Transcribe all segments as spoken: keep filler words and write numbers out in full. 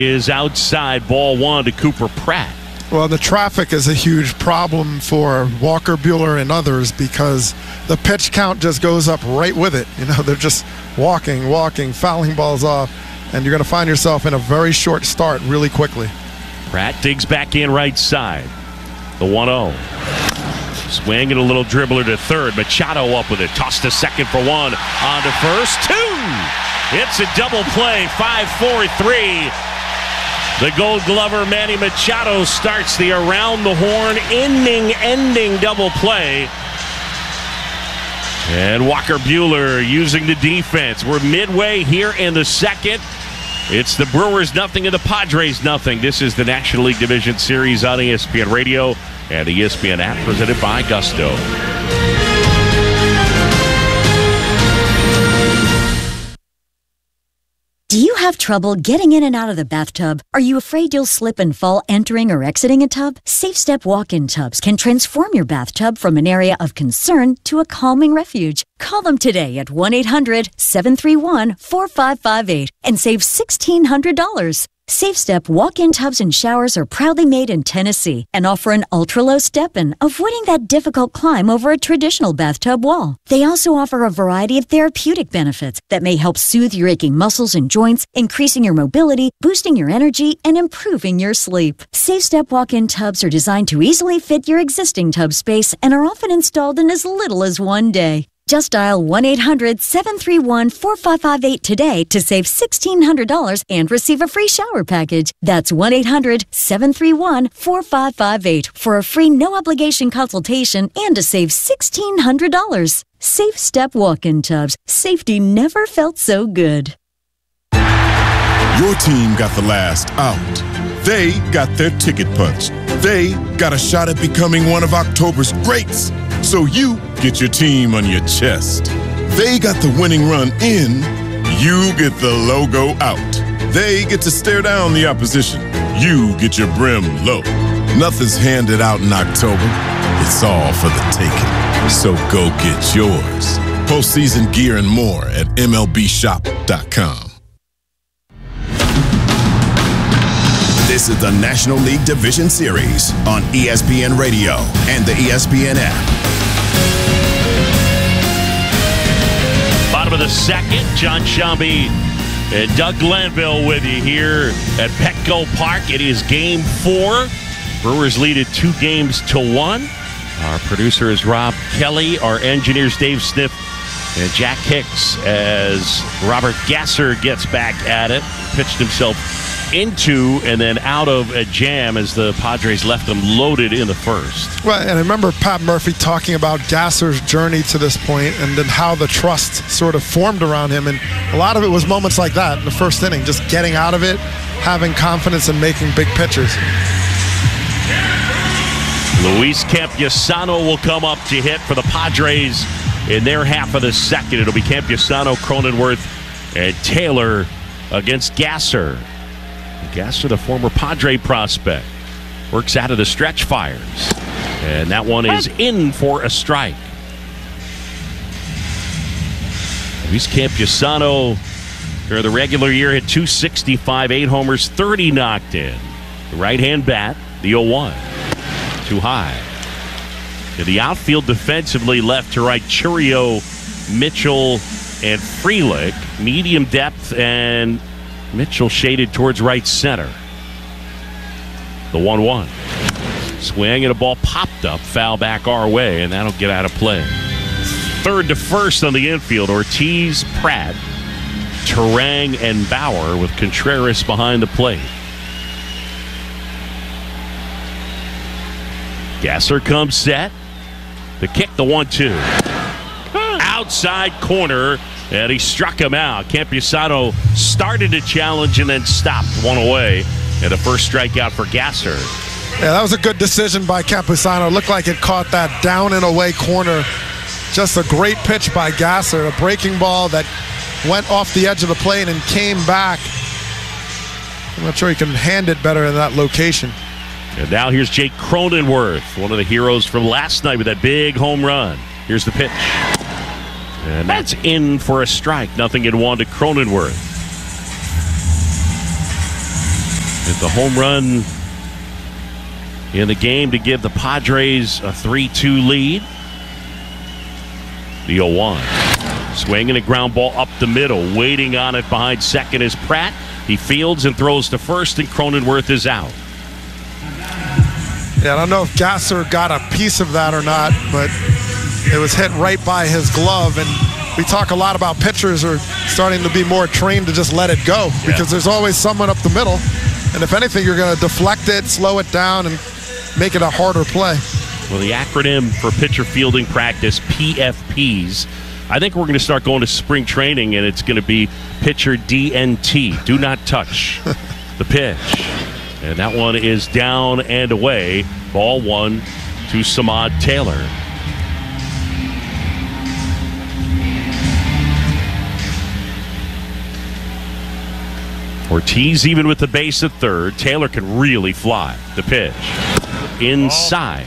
Is outside, ball one to Cooper Pratt. Well, the traffic is a huge problem for Walker Buehler and others because the pitch count just goes up right with it. You know, they're just walking, walking, fouling balls off, and you're going to find yourself in a very short start really quickly. Pratt digs back in right side. The one oh. Swing and a little dribbler to third. Machado up with it. Tossed to second for one. On to first. Two! It's a double play. five four three. The Gold Glover Manny Machado starts the around-the-horn, inning-ending double play. And Walker Buehler using the defense. We're midway here in the second. It's the Brewers nothing and the Padres nothing. This is the National League Division Series on E S P N Radio and the E S P N app, presented by Gusto. Do you have trouble getting in and out of the bathtub? Are you afraid you'll slip and fall entering or exiting a tub? Safe Step walk-in tubs can transform your bathtub from an area of concern to a calming refuge. Call them today at one eight hundred seven three one four five five eight and save sixteen hundred dollars. Safe Step walk-in tubs and showers are proudly made in Tennessee and offer an ultra-low step-in, avoiding that difficult climb over a traditional bathtub wall. They also offer a variety of therapeutic benefits that may help soothe your aching muscles and joints, increasing your mobility, boosting your energy, and improving your sleep. Safe Step walk-in tubs are designed to easily fit your existing tub space and are often installed in as little as one day. Just dial one eight hundred seven three one four five five eight today to save sixteen hundred dollars and receive a free shower package. That's one eight hundred seven three one four five five eight for a free no-obligation consultation and to save sixteen hundred dollars. Safe Step walk-in tubs. Safety never felt so good. Your team got the last out. They got their ticket punched. They got a shot at becoming one of October's greats. So you get your team on your chest. They got the winning run in. You get the logo out. They get to stare down the opposition. You get your brim low. Nothing's handed out in October. It's all for the taking. So go get yours. Postseason gear and more at M L B shop dot com. This is the National League Division Series on E S P N Radio and the E S P N app. Bottom of the second, John Shambi and Doug Glanville with you here at Petco Park. It is game four. Brewers lead it two games to one. Our producer is Rob Kelly. Our engineers Dave Sniff and Jack Hicks as Robert Gasser gets back at it. Pitched himself into and then out of a jam as the Padres left them loaded in the first. Well, and I remember Pat Murphy talking about Gasser's journey to this point and then how the trust sort of formed around him. And a lot of it was moments like that in the first inning, just getting out of it, having confidence and making big pitches. Luis Campusano will come up to hit for the Padres in their half of the second. It'll be Campusano, Cronenworth, and Taylor against Gasser. Gasser, the former Padre prospect, works out of the stretch fires. And that one is in for a strike. Luis Campusano, during the regular year, hit two sixty-five, eight homers, thirty knocked in. The right-hand bat, the oh one. Too high. In the outfield defensively, left to right, Churio, Mitchell, and Frelick. Medium depth, and Mitchell shaded towards right center. The one one. Swing and a ball popped up, foul back our way, and that'll get out of play. Third to first on the infield, Ortiz, Pratt, Terang, and Bauer with Contreras behind the plate. Gasser comes set. The kick, the one two. Outside corner, and he struck him out. Campusano started to challenge and then stopped one away. And the first strikeout for Gasser. Yeah, that was a good decision by Campusano. It looked like it caught that down and away corner. Just a great pitch by Gasser. A breaking ball that went off the edge of the plate and came back. I'm not sure he can hand it better in that location. And now here's Jake Cronenworth, one of the heroes from last night with that big home run. Here's the pitch. And that's in for a strike. Nothing in one to Cronenworth. Hit the home run in the game to give the Padres a three two lead. The oh one. Swinging a ground ball up the middle. Waiting on it behind second is Pratt. He fields and throws to first, and Cronenworth is out. Yeah, I don't know if Gasser got a piece of that or not, but it was hit right by his glove. And we talk a lot about pitchers are starting to be more trained to just let it go because yeah. there's always someone up the middle. And if anything, you're going to deflect it, slow it down, and make it a harder play. Well, the acronym for pitcher fielding practice, P F Ps, I think we're going to start going to spring training, and it's going to be pitcher D N T, do not touch the pitch. And that one is down and away. Ball one to Samad Taylor. Ortiz even with the base at third. Taylor can really fly. The pitch inside.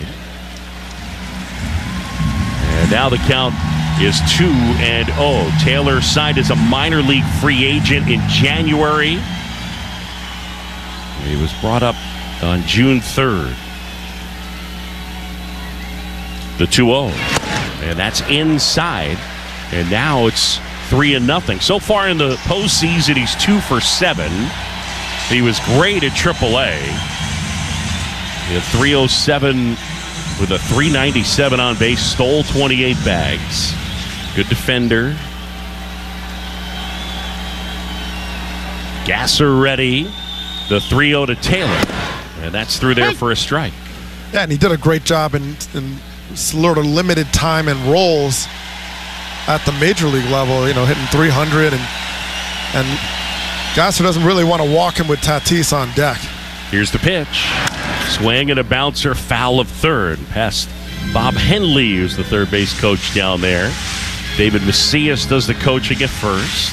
And now the count is two and oh. Taylor signed as a minor league free agent in January. He was brought up on June third. The two oh. And that's inside. And now it's three and nothing. So far in the postseason, he's two for seven. He was great at triple A. He had three oh seven with a three ninety-seven on base, stole twenty-eight bags. Good defender. Gasser ready. The three oh to Taylor. And that's through there for a strike. Yeah, and he did a great job in, in sort of limited time and roles at the major league level, you know, hitting three hundred. And, and Gasser doesn't really want to walk him with Tatis on deck. Here's the pitch. Swing and a bouncer, foul of third. Past Bob Henley, who's the third base coach down there. David Macias does the coaching at first.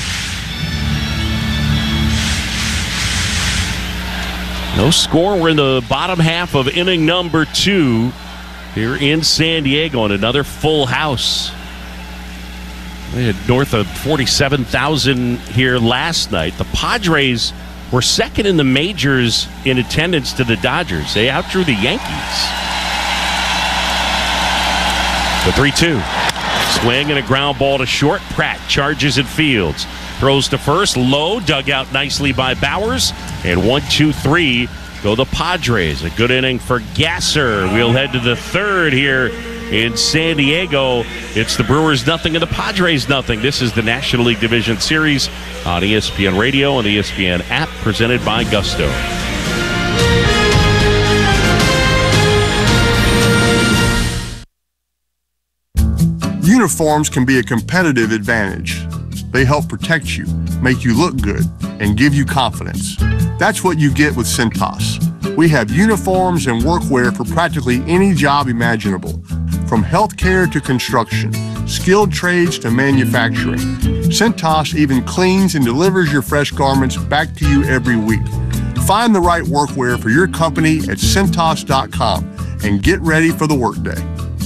No score. We're in the bottom half of inning number two here in San Diego, and another full house. We had north of forty-seven thousand here last night. The Padres were second in the majors in attendance to the Dodgers. They outdrew the Yankees. The three two. Swing and a ground ball to short. Pratt charges and fields. Throws to first. Low. Dug out nicely by Bowers. And one, two, three go the Padres. A good inning for Gasser. We'll head to the third here in San Diego. It's the Brewers nothing and the Padres nothing. This is the National League Division Series on E S P N Radio and the E S P N app, presented by Gusto. Uniforms can be a competitive advantage. They help protect you, make you look good, and give you confidence. That's what you get with Cintas. We have uniforms and workwear for practically any job imaginable, from healthcare to construction, skilled trades to manufacturing. Cintas even cleans and delivers your fresh garments back to you every week. Find the right workwear for your company at Cintas dot com and get ready for the workday.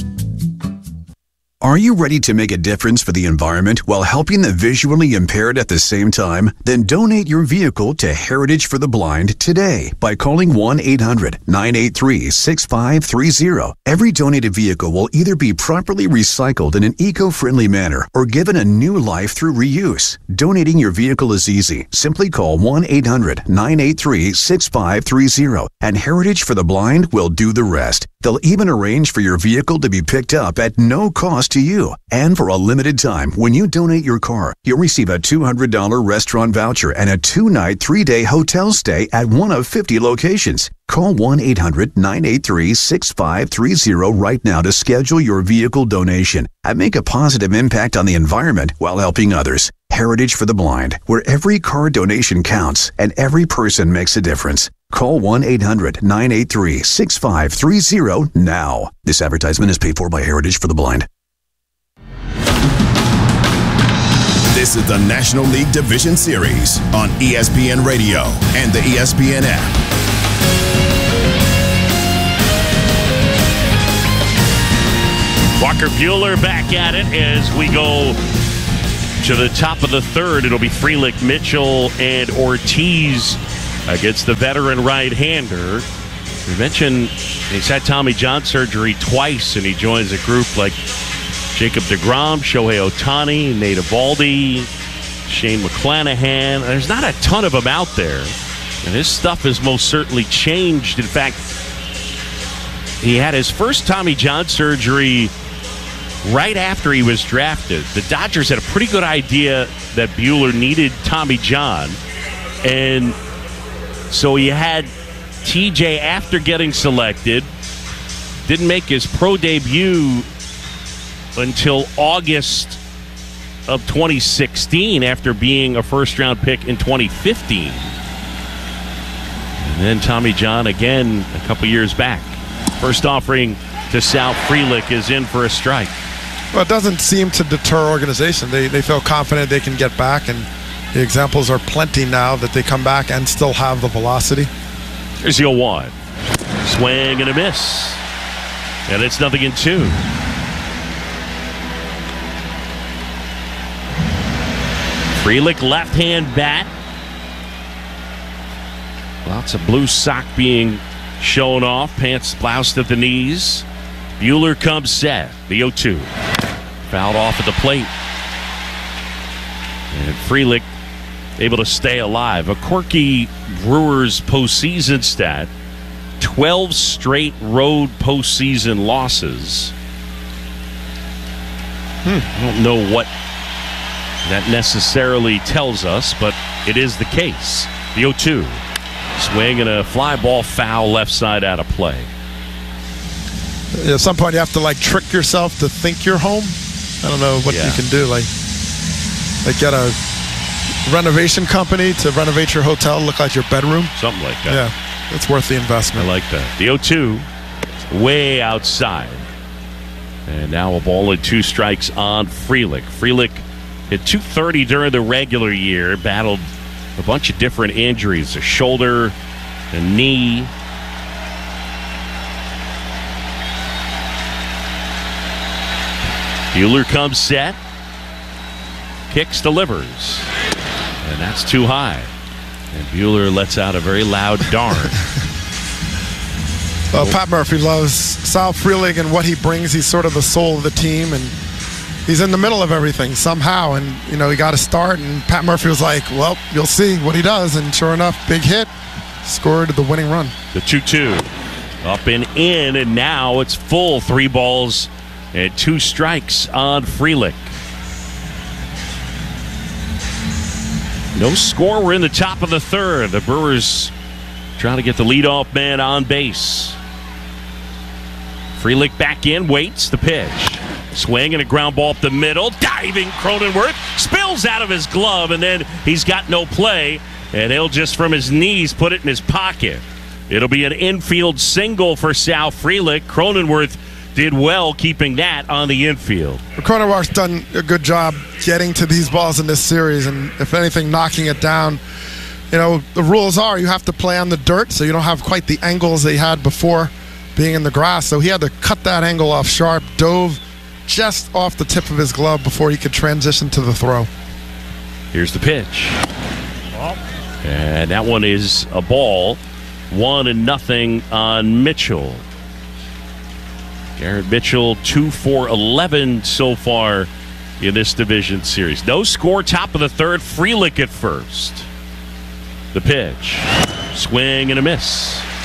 Are you ready to make a difference for the environment while helping the visually impaired at the same time? Then donate your vehicle to Heritage for the Blind today by calling one eight hundred nine eight three six five three zero. Every donated vehicle will either be properly recycled in an eco-friendly manner or given a new life through reuse. Donating your vehicle is easy. Simply call one eight hundred nine eight three six five three zero and Heritage for the Blind will do the rest. They'll even arrange for your vehicle to be picked up at no cost to you. And for a limited time, when you donate your car, you'll receive a two hundred dollars restaurant voucher and a two-night, three-day hotel stay at one of fifty locations. Call one eight hundred nine eight three six five three zero right now to schedule your vehicle donation and make a positive impact on the environment while helping others. Heritage for the Blind, where every car donation counts and every person makes a difference. Call one eight hundred nine eight three six five three zero now. This advertisement is paid for by Heritage for the Blind. This is the National League Division Series on E S P N Radio and the E S P N app. Walker Buehler back at it as we go to the top of the third. It'll be Frelick, Mitchell, and Ortiz against the veteran right-hander. We mentioned he's had Tommy John surgery twice, and he joins a group like Jacob deGrom, Shohei Ohtani, Nate Eovaldi, Shane McClanahan. There's not a ton of them out there, and his stuff has most certainly changed. In fact, he had his first Tommy John surgery right after he was drafted. The Dodgers had a pretty good idea that Buehler needed Tommy John, and so he had T J after getting selected. Didn't make his pro debut until August of twenty sixteen after being a first-round pick in twenty fifteen. And then Tommy John again a couple years back. First offering to Sal Frelick is in for a strike. Well, it doesn't seem to deter organization. They they feel confident they can get back, and the examples are plenty now that they come back and still have the velocity. Here's the oh one. Swing and a miss. And it's nothing in two. Frelick left-hand bat. Lots of blue sock being shown off. Pants bloused at the knees. Buehler comes set. The oh two. Fouled off at the plate. And Frelick able to stay alive. A quirky Brewers postseason stat. twelve straight road postseason losses. Hmm. I don't know what that necessarily tells us, but it is the case. The oh two. Swing and a fly ball foul left side out of play. At some point you have to like trick yourself to think you're home. I don't know what yeah. you can do. Like, like get a renovation company to renovate your hotel, look like your bedroom. Something like that. Yeah, it's worth the investment. I like that. The oh two, way outside. And now a ball and two strikes on Frelick. Frelick hit two thirty during the regular year, battled a bunch of different injuries, a shoulder, a knee. Buehler comes set. Kicks, delivers. And that's too high. And Buehler lets out a very loud darn. Well, Pat Murphy loves Sal Frelick and what he brings. He's sort of the soul of the team, and he's in the middle of everything somehow. And, you know, he got to start, and Pat Murphy was like, well, you'll see what he does. And sure enough, big hit. Scored the winning run. The two two. Up and in, and now it's full. Three balls and two strikes on Frelick. No score. We're in the top of the third. The Brewers trying to get the leadoff man on base. Frelick back in, waits the pitch. Swing and a ground ball up the middle. Diving Cronenworth. Spills out of his glove, and then he's got no play. And he'll just from his knees put it in his pocket. It'll be an infield single for Sal Frelick. Cronenworth did well keeping that on the infield. Cronenworth's done a good job getting to these balls in this series, and if anything, knocking it down. You know, the rules are you have to play on the dirt, so you don't have quite the angles they had before being in the grass. So he had to cut that angle off sharp, dove just off the tip of his glove before he could transition to the throw. Here's the pitch. And that one is a ball. One and nothing on Mitchell. Garrett Mitchell, two for eleven so far in this division series. No score, top of the third. Frelick at first. The pitch. Swing and a miss.